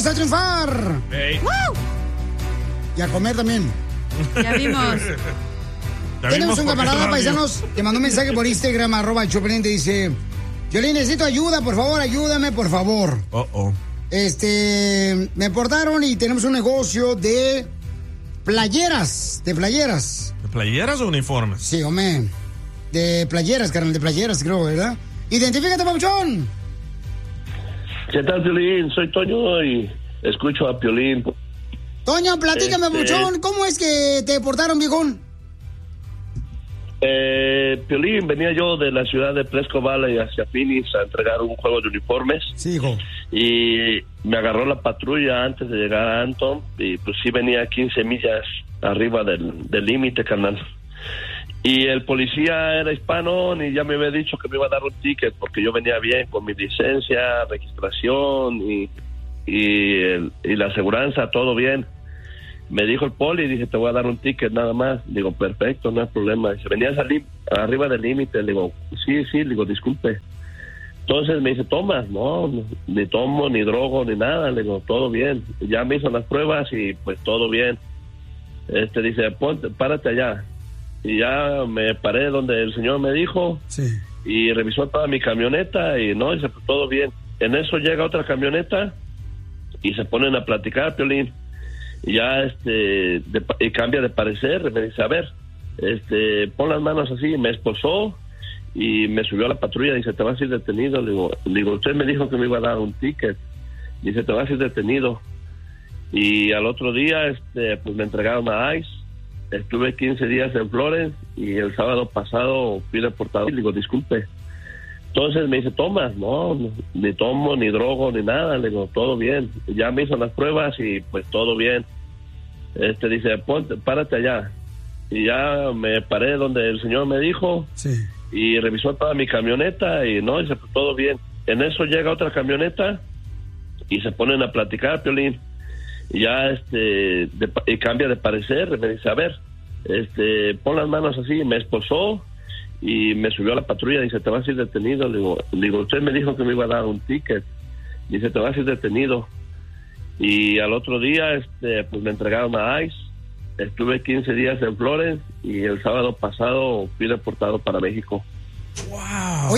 vamos a triunfar. Hey. ¡Woo! Y a comer también. Ya vimos. Tenemos un camarada, paisanos, que mandó un mensaje por Instagram, @Choplin, te dice: Piolín, necesito ayuda, por favor, ayúdame, por favor. Me portaron y tenemos un negocio de playeras. ¿De playeras o uniformes? Sí, hombre. De playeras, carnal, de playeras, creo, ¿verdad? Identifícate, papuchón. ¿Qué tal, Piolín? Soy Toño y escucho a Piolín. Toño, platícame, papuchón, ¿cómo es que te portaron, viejón? Piolín, venía yo de la ciudad de Presco Valley hacia Phoenix a entregar un juego de uniformes. Sí, hijo. Y me agarró la patrulla antes de llegar a Anton y pues sí venía 15 millas arriba del límite, carnal. Y el policía era hispano y ya me había dicho que me iba a dar un ticket porque yo venía bien con mi licencia, registración y la aseguranza, todo bien. Me dijo el poli, dije, te voy a dar un ticket nada más. Digo, perfecto, no hay problema. Dice, venías arriba del límite. Le digo, sí, le digo, disculpe. Entonces me dice, ¿tomas? No, ni tomo, ni drogo, ni nada. Le digo, todo bien. Ya me hizo las pruebas y pues todo bien. Dice, párate allá. Y ya me paré donde el señor me dijo. Sí. Y revisó toda mi camioneta y no, dice, pues todo bien. En eso llega otra camioneta y se ponen a platicar, Piolín. Y ya y cambia de parecer, me dice, a ver, pon las manos así, me esposó y me subió a la patrulla, dice, te vas a ir detenido. Le digo, usted me dijo que me iba a dar un ticket. Dice, te vas a ir detenido. Y al otro día, pues me entregaron a ICE. Estuve 15 días en Florence y el sábado pasado fui deportado. Le digo, disculpe. Entonces me dice, ¿tomas? No, ni tomo, ni drogo, ni nada. Le digo, todo bien. Ya me hizo las pruebas y pues todo bien. Dice, párate allá. Y ya me paré donde el señor me dijo. Sí. Y revisó toda mi camioneta y no, dice, pues todo bien. En eso llega otra camioneta y se ponen a platicar, Piolín. Y ya y cambia de parecer, me dice, a ver, pon las manos así, me esposó y me subió a la patrulla, dice, te vas a ir detenido. Le digo, usted me dijo que me iba a dar un ticket. Dice, te vas a ir detenido. Y al otro día, pues me entregaron a ICE. Estuve 15 días en Florence y el sábado pasado fui deportado para México. Wow.